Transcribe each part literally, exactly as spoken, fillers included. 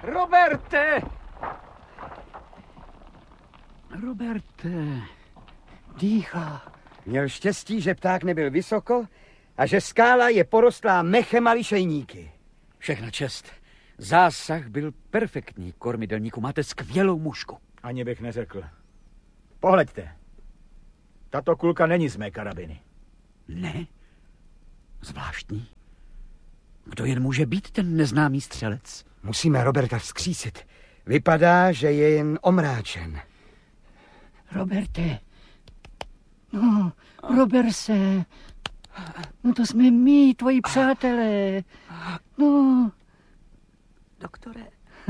Roberte! Roberte, dýchá. Měl štěstí, že pták nebyl vysoko a že skála je porostlá mechem a lišejníky. Všechna čest. Zásah byl perfektní, kormidelníku. Máte skvělou mušku. Ani bych neřekl. Pohleďte. Tato kulka není z mé karabiny. Ne? Zvláštní. Kdo jen může být ten neznámý střelec? Musíme Roberta vzkřísit. Vypadá, že je jen omráčen. Roberte. No, Roberse. No to jsme my, tvoji přátelé. No. Doktore.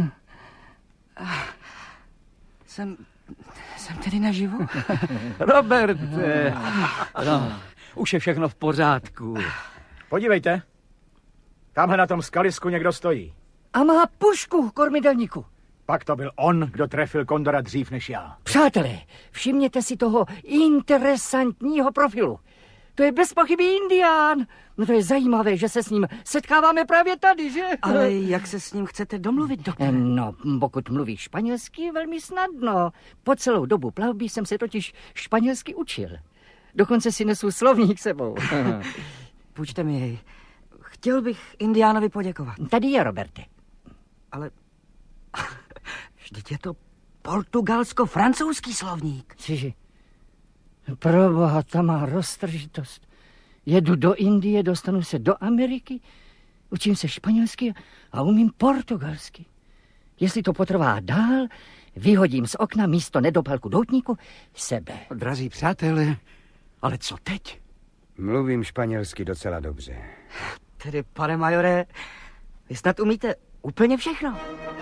Jsem, jsem tedy naživu? Roberte. No, už je všechno v pořádku. Podívejte. Tamhle na tom skalisku někdo stojí. A má pušku, kormidelníku. Pak to byl on, kdo trefil kondora dřív než já. Přátelé, všimněte si toho interesantního profilu. To je bez pochyby Indián. No to je zajímavé, že se s ním setkáváme právě tady, že? Ale jak se s ním chcete domluvit, doktore? No, pokud mluví španělsky, velmi snadno. Po celou dobu plavby jsem se totiž španělsky učil. Dokonce si nesu slovník sebou. Půjčte mi jej. Chtěl bych Indiánovi poděkovat. Tady je, Roberte. Ale vždyť je to portugalsko-francouzský slovník. Čiže proboha, ta má roztržitost. Jedu do Indie, dostanu se do Ameriky, učím se španělsky a umím portugalsky. Jestli to potrvá dál, vyhodím z okna místo nedopalku doutníku sebe. Drazí přátelé, ale co teď? Mluvím španělsky docela dobře. Tedy, pane majore, vy snad umíte úplně všechno.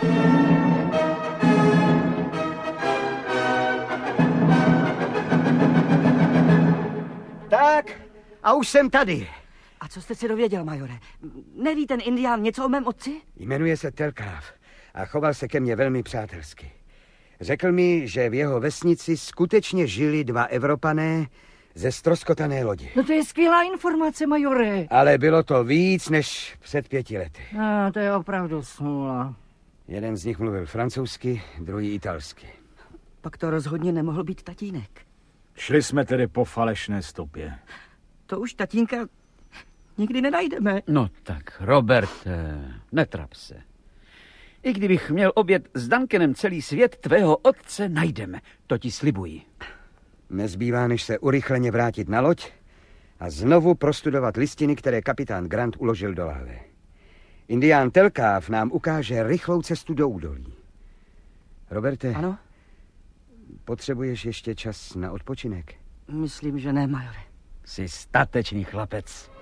Tak, a už jsem tady. A co jste si dověděl, majore? Neví ten Indián něco o mém otci? Jmenuje se Telkáv a choval se ke mně velmi přátelsky. Řekl mi, že v jeho vesnici skutečně žili dva Evropané ze ztroskotané lodi. No to je skvělá informace, majore. Ale bylo to víc než před pěti lety. A to je opravdu smůla. Jeden z nich mluvil francouzsky, druhý italsky. Pak to rozhodně nemohl být tatínek. Šli jsme tedy po falešné stopě. To už tatínka nikdy nenajdeme. No tak, Roberte, netrap se. I kdybych měl obět s Duncanem celý svět, tvého otce najdeme. To ti slibuji. Nezbývá, než se urychleně vrátit na loď a znovu prostudovat listiny, které kapitán Grant uložil do lahve. Indián Telkáv nám ukáže rychlou cestu do údolí. Roberte, ano? Potřebuješ ještě čas na odpočinek? Myslím, že ne, majore. Jsi statečný chlapec.